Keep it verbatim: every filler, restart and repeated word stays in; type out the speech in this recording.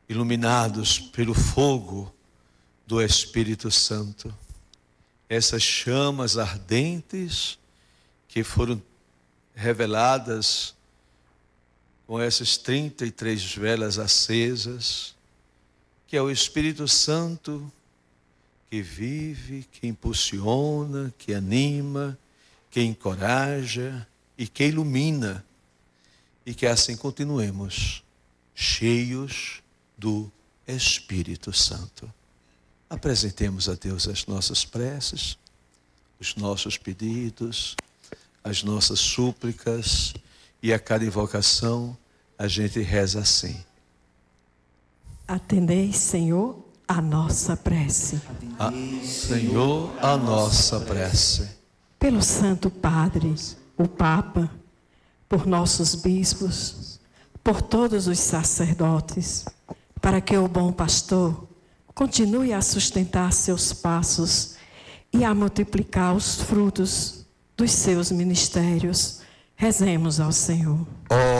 iluminados pelo fogo do Espírito Santo. Essas chamas ardentes que foram reveladas com essas trinta e três velas acesas, que é o Espírito Santo que vive, que impulsiona, que anima, que encoraja e que ilumina. E que assim continuemos, cheios do Espírito Santo. Apresentemos a Deus as nossas preces, os nossos pedidos, as nossas súplicas, e a cada invocação a gente reza assim. Atendei, Senhor, a nossa prece. A, Senhor, a nossa prece. Pelo Santo Padre, o Papa, por nossos bispos, por todos os sacerdotes, para que o bom pastor continue a sustentar seus passos e a multiplicar os frutos dos seus ministérios. Rezemos ao Senhor. Ó